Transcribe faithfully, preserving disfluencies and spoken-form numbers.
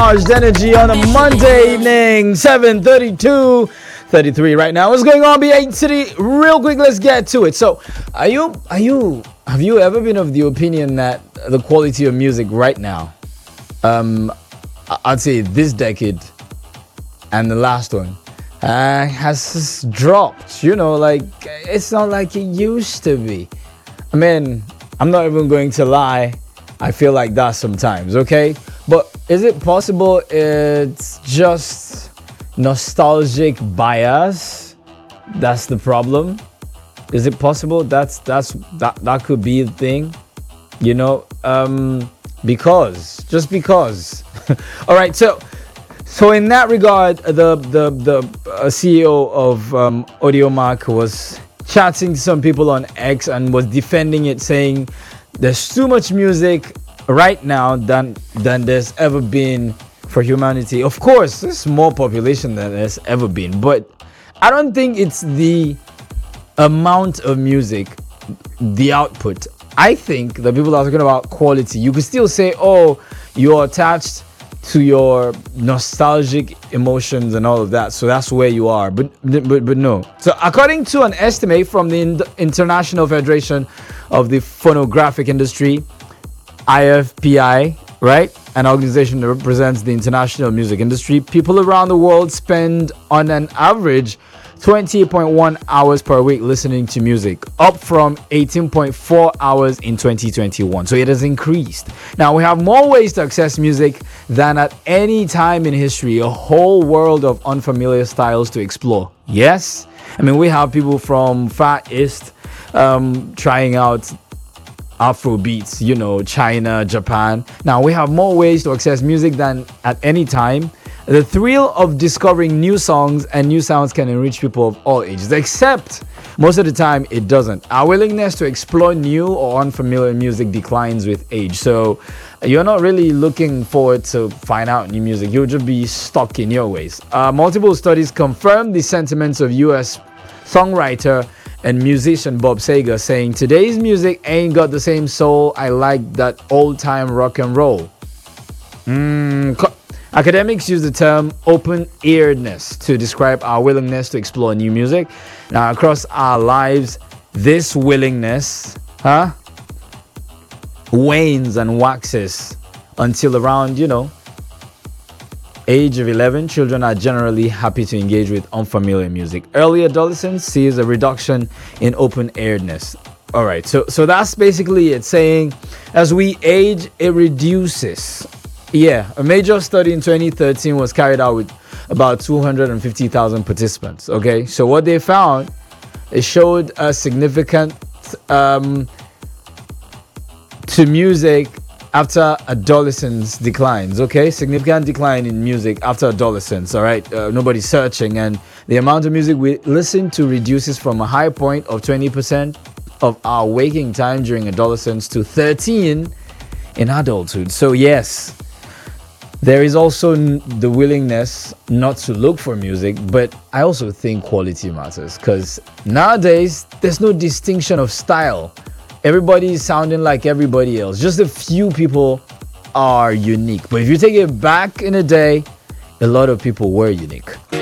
charged energy on a Monday evening, seven thirty-two, thirty-three right now. What's going on, B eight City? Real quick, let's get to it. So, are you, are you, have you ever been of the opinion that the quality of music right now, um, I'd say this decade and the last one, uh, has dropped? You know, like, it's not like it used to be. I mean, I'm not even going to lie. I feel like that sometimes, okay? But is it possible it's just nostalgic bias? That's the problem. Is it possible that's that's that that could be the thing? You know, um because just because. All right, so so in that regard, the the the uh, C E O of um, Audiomack was chatting to some people on X and was defending it, saying there's too much music right now than than there's ever been for humanity. Of course, there's more population than there's ever been, but I don't think it's the amount of music, the output. I think the people are talking about quality. You could still say, oh, you're attached to your nostalgic emotions and all of that, so that's where you are, but but but no. So according to an estimate from the International Federation of the Phonographic Industry, I F P I, right, an organization that represents the international music industry, people around the world spend on an average twenty point one hours per week listening to music, up from eighteen point four hours in twenty twenty-one. So it has increased. Now we have more ways to access music than at any time in history, a whole world of unfamiliar styles to explore. Yes, I mean, we have people from Far East um, trying out Afro beats, you know, China, Japan. Now we have more ways to access music than at any time. The thrill of discovering new songs and new sounds can enrich people of all ages, except most of the time it doesn't. Our willingness to explore new or unfamiliar music declines with age. So you're not really looking forward to find out new music. You'll just be stuck in your ways. Uh, multiple studies confirm the sentiments of U S songwriter and musician Bob Seger, saying today's music ain't got the same soul. I like that old time rock and roll. Mm, co- Academics use the term open-earedness to describe our willingness to explore new music. Now, across our lives, this willingness, huh, wanes and waxes until around, you know, age of eleven. Children are generally happy to engage with unfamiliar music. Early adolescence sees a reduction in open-earedness. All right, so so that's basically it, saying as we age, it reduces. Yeah, a major study in twenty thirteen was carried out with about two hundred fifty thousand participants. Okay, so what they found, it showed a significant um, to music after adolescence declines. Okay, significant decline in music after adolescence. All right, uh, nobody's searching, and the amount of music we listen to reduces from a high point of twenty percent of our waking time during adolescence to thirteen in adulthood. So yes, there is also n- the willingness not to look for music, but I also think quality matters, because nowadays there's no distinction of style. Everybody is sounding like everybody else. Just a few people are unique. But if you take it back in the day, a lot of people were unique.